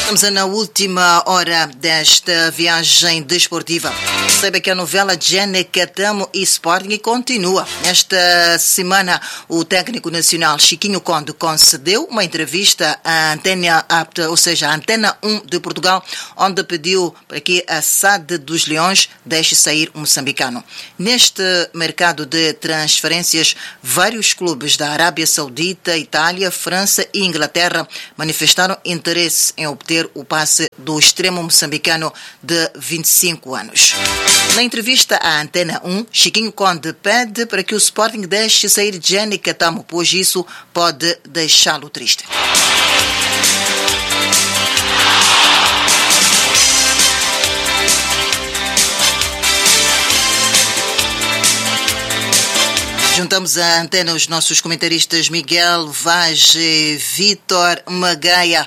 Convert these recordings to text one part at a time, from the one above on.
Estamos na última hora desta viagem desportiva. Saiba que a novela Jenny Catamo e Sporting continua. Nesta semana, o técnico nacional Chiquinho Conde concedeu uma entrevista à Antena, ou seja, a Antena 1 de Portugal, onde pediu para que a SAD dos Leões deixe sair o moçambicano. Neste mercado de transferências, vários clubes da Arábia Saudita, Itália, França e Inglaterra manifestaram interesse em obter o passe do extremo moçambicano de 25 anos. Na entrevista à Antena 1, Chiquinho Conde pede para que o Sporting deixe sair Jenny Catamo, pois isso pode deixá-lo triste. Juntamos à antena os nossos comentaristas Miguel Vaz e Vítor Magaia.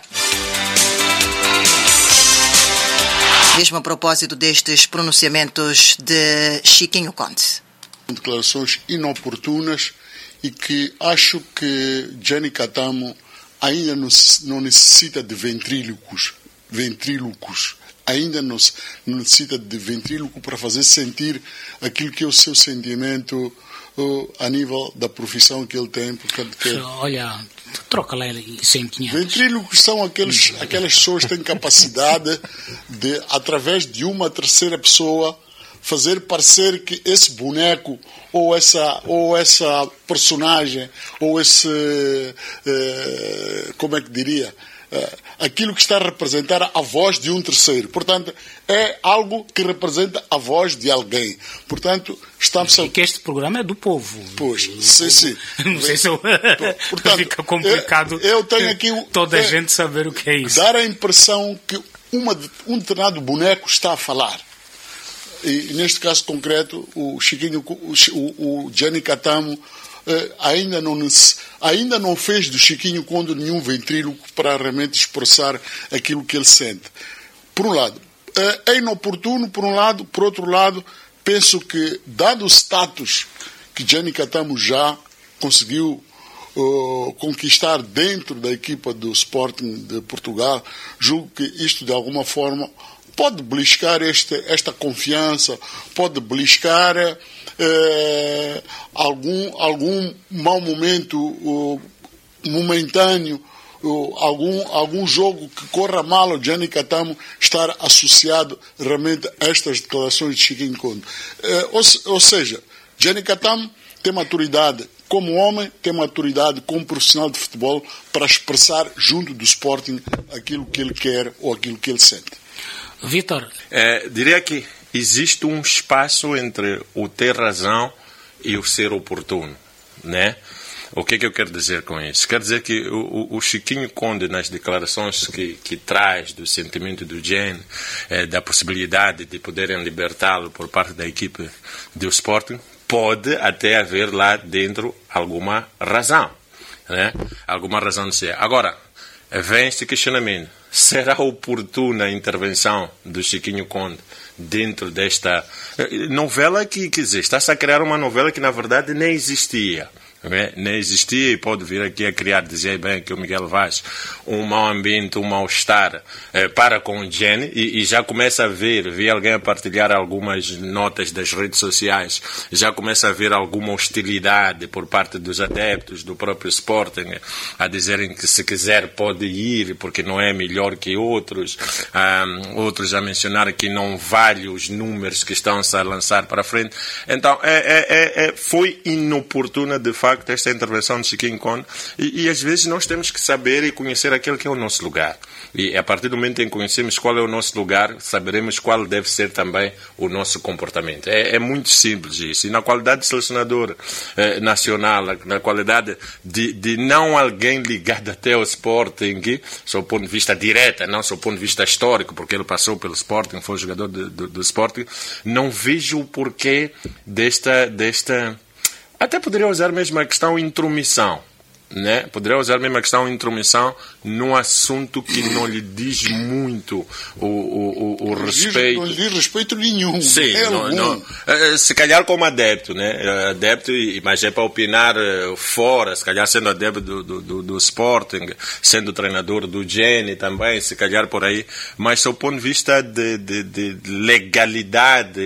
Mesmo a propósito destes pronunciamentos de Chiquinho Conde. Declarações inoportunas e que acho que Jenny Catamo ainda não necessita de ventrílocos. Ainda não necessita de ventríloco para fazer sentir aquilo que é o seu sentimento a nível da profissão que ele tem. Portanto, olha, troca lá 100, 500. Ventrílocos são aquelas pessoas que têm capacidade de, através de uma terceira pessoa, fazer parecer que esse boneco ou essa personagem ou esse como é que diria, aquilo que está a representar a voz de um terceiro. Portanto, é algo que representa a voz de alguém. Portanto, estamos que este programa é do povo. Pois, sim. Não sei se portanto, fica complicado eu tenho aqui toda a gente saber o que é isso. Dar a impressão que um determinado boneco está a falar. E neste caso concreto, o Jenny Catamo ainda não fez do Chiquinho Conde nenhum ventríloco para realmente expressar aquilo que ele sente. Por um lado, é inoportuno, por um lado. Por outro lado, penso que, dado o status que Jenny Catamo já conseguiu conquistar dentro da equipa do Sporting de Portugal, julgo que isto, de alguma forma, pode beliscar esta confiança, pode beliscar algum mau momento momentâneo, algum jogo que corra mal o Jenny Catamo estar associado realmente a estas declarações de Chiquinho Conde. Ou seja, Jenny Catamo tem maturidade como homem, tem maturidade como profissional de futebol para expressar junto do Sporting aquilo que ele quer ou aquilo que ele sente. Vítor? Diria que existe um espaço entre o ter razão e o ser oportuno, né? O que é que eu quero dizer com isso? Quero dizer que o Chiquinho Conde, nas declarações que traz do sentimento do Jenny, da possibilidade de poderem libertá-lo por parte da equipe do Sporting, pode até haver lá dentro alguma razão, né? Alguma razão de ser. Agora, vem este questionamento. Será oportuna a intervenção do Chiquinho Conde dentro desta novela que, quer dizer, está-se a criar uma novela que, na verdade, nem existia. Nem existia e pode vir aqui a criar, dizia bem aqui o Miguel Vaz, um mau ambiente, um mal-estar para com o Jenny e já começa a vi alguém a partilhar algumas notas das redes sociais, já começa a ver alguma hostilidade por parte dos adeptos do próprio Sporting, a dizerem que se quiser pode ir porque não é melhor que outros, outros a mencionar que não vale os números que estão-se a lançar para a frente. Então foi inoportuna de facto esta intervenção de Chiquinho Conde e às vezes nós temos que saber e conhecer aquele que é o nosso lugar. E a partir do momento em que conhecemos qual é o nosso lugar, saberemos qual deve ser também o nosso comportamento. É muito simples isso. E na qualidade de selecionador nacional, na qualidade de não alguém ligado até ao Sporting, sob o ponto de vista direto, não sob o ponto de vista histórico, porque ele passou pelo Sporting, foi jogador do Sporting, não vejo o porquê desta até poderia usar mesmo a questão intromissão, né? Poderia usar a mesma questão de intromissão num assunto que não lhe diz muito o respeito. Não lhe diz respeito nenhum. Sim, se calhar como adepto, né? Adepto, mas é para opinar fora, se calhar sendo adepto do Sporting, sendo treinador do Geni também, se calhar por aí, mas do ponto de vista de legalidade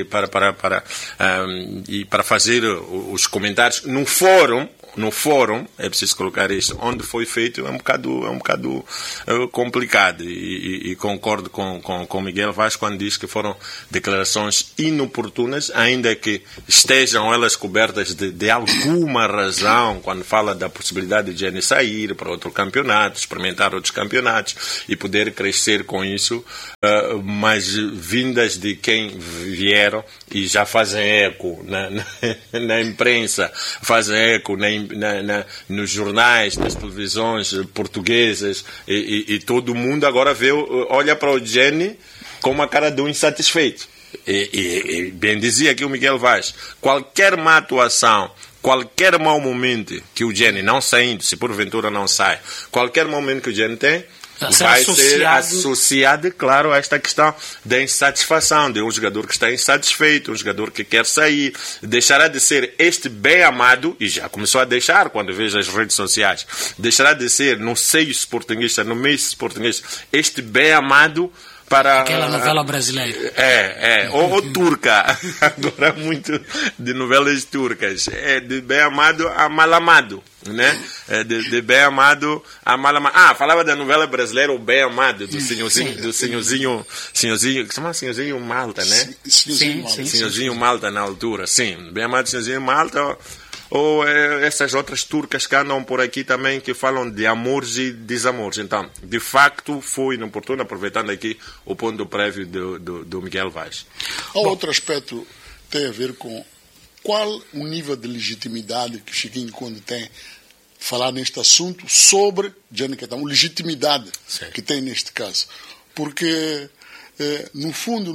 para fazer os comentários no fórum, é preciso colocar isso, onde foi feito é um bocado complicado, e concordo com Miguel Vaz quando diz que foram declarações inoportunas, ainda que estejam elas cobertas de alguma razão, quando fala da possibilidade de Geni sair para outro campeonato, experimentar outros campeonatos e poder crescer com isso, mas vindas de quem vieram e já fazem eco na imprensa, fazem eco nos jornais, nas televisões portuguesas, e todo mundo agora olha para o Geni com uma cara de um insatisfeito. E bem dizia aqui o Miguel Vaz, qualquer má atuação, qualquer mau momento que o Geni não saindo, se porventura não sai, qualquer momento que o Geni tem, vai ser associado, claro, a esta questão da insatisfação de um jogador que está insatisfeito, um jogador que quer sair, deixará de ser este bem amado, e já começou a deixar quando vejo as redes sociais, deixará de ser no seio sportinguista, no meio sportinguista, este bem amado para aquela novela brasileira. Ou turca. Agora muito de novelas turcas. De bem amado a mal amado, né? De bem amado a mal amado. Falava da novela brasileira O Bem Amado, do senhorzinho, que chama senhorzinho Malta, né? Senhorzinho Malta na altura, sim. Bem amado senhorzinho Malta. Ou essas outras turcas que andam por aqui também, que falam de amores e desamores. Então, de facto, foi inoportuno, aproveitando aqui o ponto prévio do Miguel Vaz. Outro aspecto tem a ver com qual o nível de legitimidade que Chiquinho Conde tem falar neste assunto sobre Geni Catamo, legitimidade que tem neste caso. Porque, no fundo,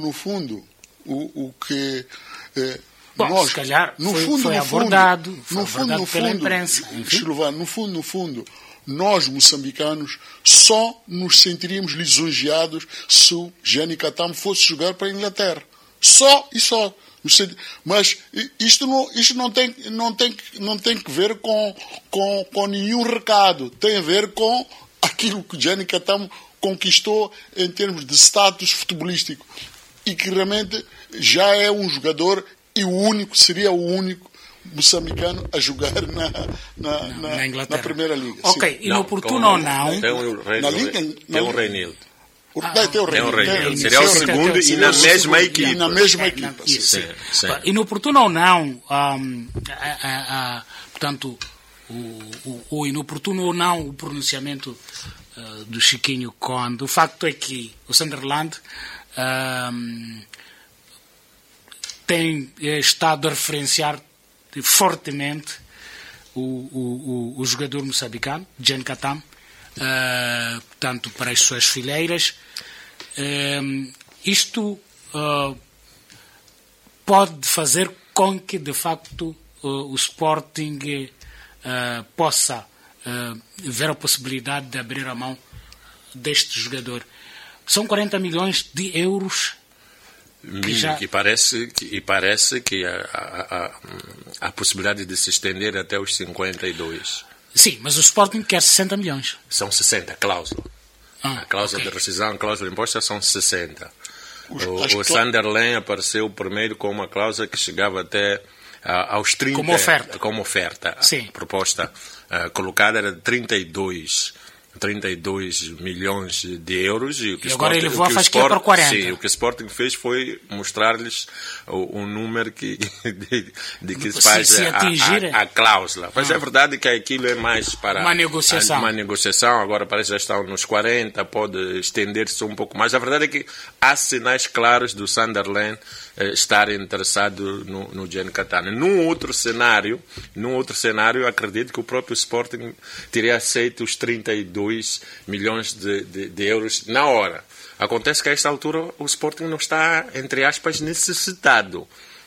o que... Bom, se calhar foi abordado pela imprensa. No fundo, nós, moçambicanos, só nos sentiríamos lisonjeados se o Geni Catamo fosse jogar para a Inglaterra. Só e só. Mas isto não tem que ver com nenhum recado. Tem a ver com aquilo que o Geni Catamo conquistou em termos de status futebolístico. E que realmente já é um jogador... E seria o único moçambicano a jogar na Inglaterra, na Primeira Liga. Ok, inoportuno ou não... Tem um Reinildo. Tem o Reinildo. Seria o segundo e na mesma equipe. Sim. Inoportuno ou não, portanto, o inoportuno ou não o pronunciamento do Chiquinho Conde, o facto é que o Sunderland... tem estado a referenciar fortemente o jogador moçambicano, Geni Catamo, portanto, para as suas fileiras. Isto pode fazer com que, de facto, o Sporting possa ver a possibilidade de abrir a mão deste jogador. São 40 milhões de euros. E parece que a possibilidade de se estender até os 52. Sim, mas o Sporting quer 60 milhões. São 60, cláusula. A cláusula de rescisão, a cláusula de imposto são 60. O Sunderland apareceu primeiro com uma cláusula que chegava até aos 30. Como oferta. Sim. A proposta colocada era de 32 milhões de euros, e agora ele voa faz que é para 40. Sim, o que o Sporting fez foi mostrar-lhes o número de que se faz a cláusula. Mas é verdade que aquilo é mais para uma negociação. Agora parece que já estão nos 40, pode estender-se um pouco mais. A verdade é que há sinais claros do Sunderland estar interessado no Geni Catamo. Num outro cenário, acredito que o próprio Sporting teria aceito os 32 milhões de euros na hora. Acontece que a esta altura o Sporting não está, entre aspas, necessitado.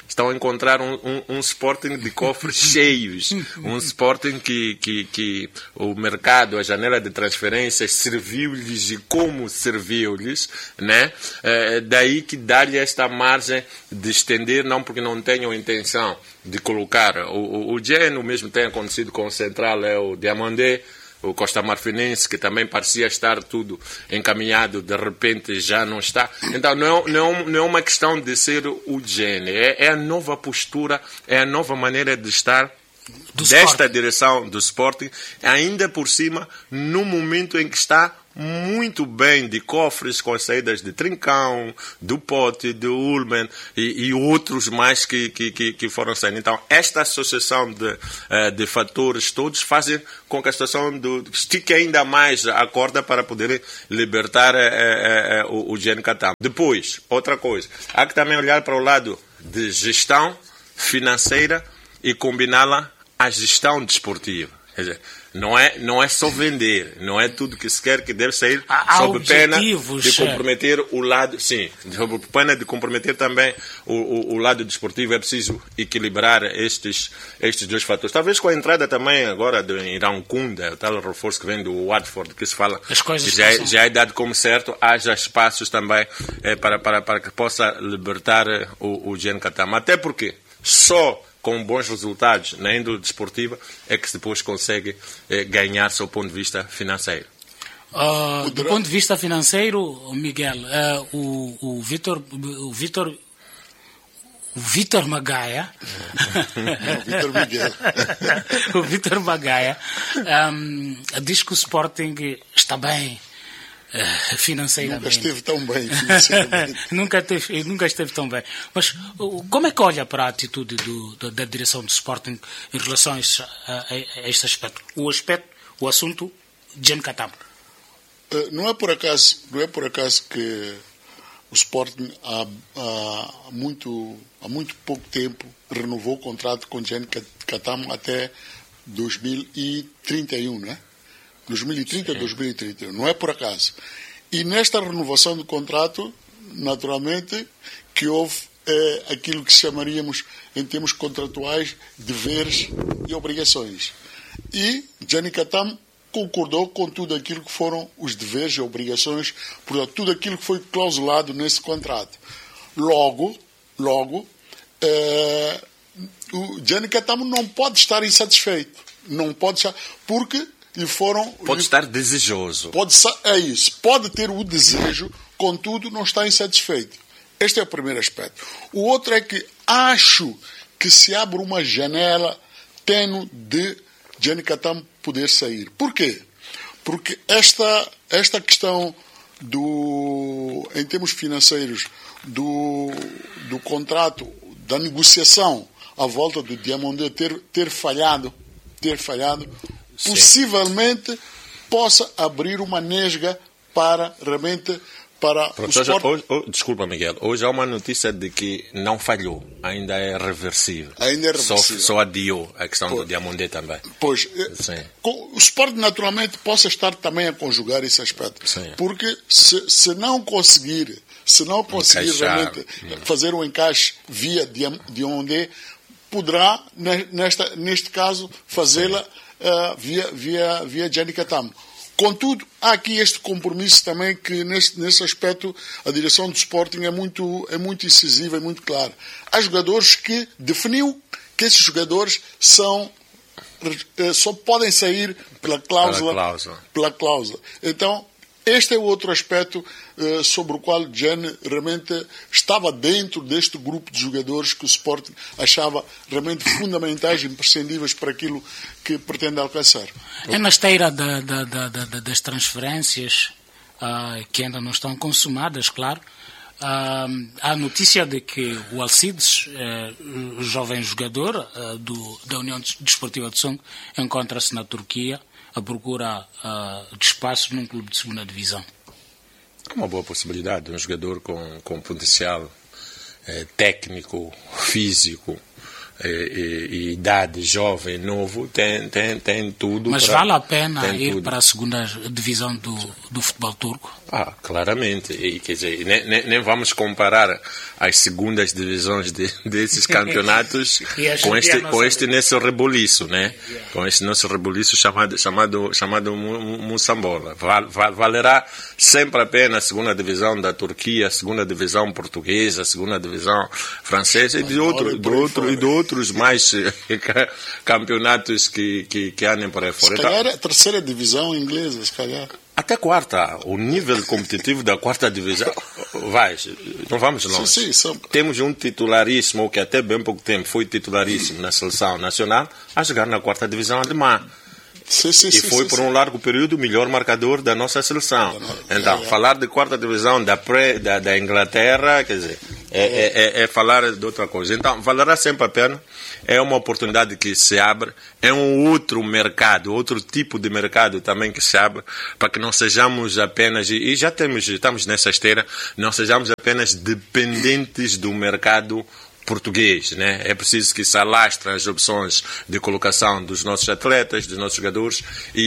estão a encontrar um Sporting de cofres cheios, um Sporting que o mercado, a janela de transferências serviu-lhes e como serviu-lhes, né? Daí que dá-lhe esta margem de estender, não porque não tenham intenção de colocar o Gen, o mesmo tem acontecido com o Central, o Diamandé, o Costa Marfinense, que também parecia estar tudo encaminhado, de repente já não está. Então não é uma questão de ser o Gen, é a nova postura, é a nova maneira de estar desta direção do Sporting, ainda por cima, no momento em que está muito bem de cofres, com as saídas de Trincão, do Pote, do Ullmann e outros mais que foram saindo. Então, esta associação de fatores todos fazem com que a situação estique ainda mais a corda para poder libertar o Gen Catam. Depois, outra coisa, há que também olhar para o lado de gestão financeira e combiná-la à gestão desportiva. Quer dizer, não é só vender, não é tudo que se quer que deve sair sob pena de comprometer o lado, sim, sob pena de comprometer também o lado desportivo. É preciso equilibrar estes dois fatores. Talvez com a entrada também agora do Irão Kunda, o tal reforço que vem do Watford, que se fala que já é dado como certo, haja espaços também para que possa libertar o Gen Catam. Até porque só com bons resultados na índole desportiva é que depois consegue ganhar seu ponto de vista financeiro. Do ponto de vista financeiro, Miguel, o Vítor Magaia o Vítor Magaia diz que o Sporting está bem financeiramente. Nunca esteve tão bem financeiramente. nunca esteve tão bem. Mas como é que olha para a atitude da direção do Sporting em relação a este aspecto? O assunto Gen Catam. Não é por acaso que o Sporting há muito pouco tempo renovou o contrato com o Gen Catam até 2031, né? 2030, 2031, não é por acaso. E nesta renovação do contrato, naturalmente, que houve aquilo que chamaríamos, em termos contratuais, deveres e obrigações. E Gen Catam concordou com tudo aquilo que foram os deveres e obrigações, portanto, tudo aquilo que foi clausulado nesse contrato. Logo, o Gen Catam não pode estar insatisfeito. Não pode estar, porque pode estar desejoso. Pode ter o desejo, contudo não está insatisfeito. Este é o primeiro aspecto. O outro é que acho que se abre uma janela tênue de Gen Catam poder sair. Por quê? Porque esta questão em termos financeiros, do contrato, da negociação à volta do Diamandé ter falhado, sim, possivelmente possa abrir uma nesga para o Sport. Desculpa, Miguel. Hoje há uma notícia de que não falhou, ainda é reversível. Só adiou a questão do Diamandé também. Pois, o Sport naturalmente possa estar também a conjugar esse aspecto. Sim. Porque se não conseguir realmente fazer um encaixe via Diamandé, poderá, neste caso, fazê-la via Gen Catam. Contudo, há aqui este compromisso também que, nesse aspecto, a direção do Sporting é muito incisiva e muito clara. Há jogadores que definiu que esses jogadores só podem sair pela cláusula. Então, este é o outro aspecto sobre o qual Gen realmente estava dentro deste grupo de jogadores que o Sporting achava realmente fundamentais e imprescindíveis para aquilo que pretende alcançar. É na esteira das transferências que ainda não estão consumadas, claro. Há a notícia de que o Alcides, jovem jogador da União Desportiva de Songo, encontra-se na Turquia à procura de espaço num clube de segunda divisão. É uma boa possibilidade, um jogador com potencial técnico, físico, e idade jovem, novo, tem tudo. Mas vale a pena ir para a segunda divisão do futebol turco? Claramente. E, quer dizer, nem vamos comparar as segundas divisões desses campeonatos com este nesse reboliço, né? Com este nosso reboliço chamado Moçambola. Valerá sempre a pena a segunda divisão da Turquia, a segunda divisão portuguesa, a segunda divisão francesa e de outros mais campeonatos que andem por aí fora. Se calhar a terceira divisão inglesa, se calhar. Até quarta. O nível competitivo da quarta divisão não vamos longe. Sim. Temos um titularíssimo, que até bem pouco tempo foi titularíssimo na seleção nacional, a jogar na quarta divisão alemã. Foi por um largo período o melhor marcador da nossa seleção. Então, falar de quarta divisão da Inglaterra, quer dizer, é falar de outra coisa. Então, valerá sempre a pena. É uma oportunidade que se abre. É um outro mercado, outro tipo de mercado também que se abre, para que não sejamos apenas, e já estamos nessa esteira, não sejamos apenas dependentes do mercado português, né? É preciso que se alastrem as opções de colocação dos nossos atletas, dos nossos jogadores,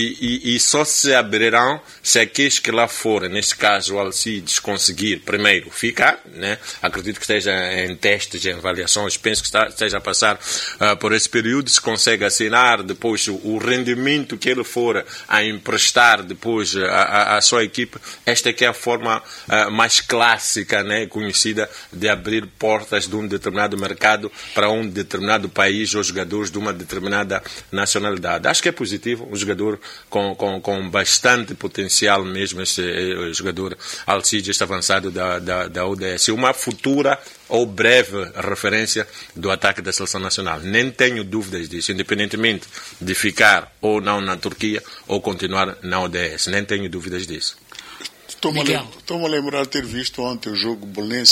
e só se abrirão se aqueles que lá forem, neste caso o Alcides, conseguir primeiro ficar, né? Acredito que esteja em testes, em avaliações, penso que esteja a passar por esse período, se consegue assinar depois o rendimento que ele for a emprestar depois à sua equipe. Esta que é a forma mais clássica, né? Conhecida de abrir portas de um determinado mercado para um determinado país ou jogadores de uma determinada nacionalidade. Acho que é positivo, um jogador com bastante potencial mesmo, esse jogador Alcides, este avançado da ODS, uma futura ou breve referência do ataque da seleção nacional. Nem tenho dúvidas disso, independentemente de ficar ou não na Turquia ou continuar na ODS. Nem tenho dúvidas disso. Estou-me a lembrar de ter visto ontem o jogo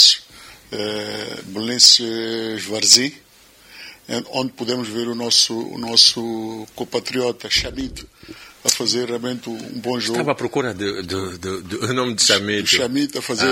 Belenenses-Varzim, onde podemos ver o nosso compatriota Chamit a fazer realmente um bom jogo. Estava à procura do nome de Chamit. Chamit a fazer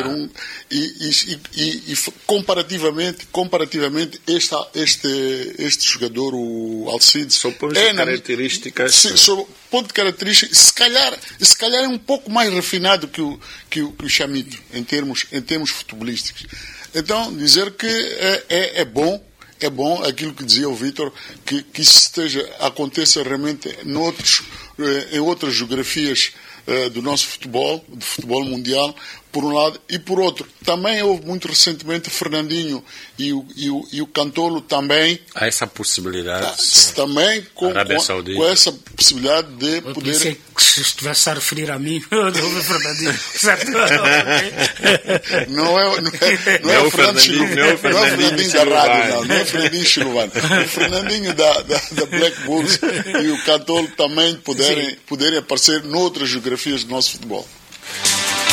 e comparativamente este jogador, o Alcides, só por características. Só ponto de características, se calhar é um pouco mais refinado que o Chamit em termos futebolísticos. Então, dizer que é bom aquilo que dizia o Vítor, que isso aconteça realmente em outras geografias do nosso futebol, do futebol mundial, por um lado, e por outro, também houve muito recentemente Fernandinho e o Cantolo também. Há essa possibilidade. Também com essa possibilidade de eu poder. Pensei que se estivesse a referir a mim, eu não Fernandinho. Certo? Não é o Fernandinho da rádio, não é o Fernandinho Chiluvano. O Fernandinho da Black Bulls e o Cantolo também poderem aparecer noutras geografias do nosso futebol.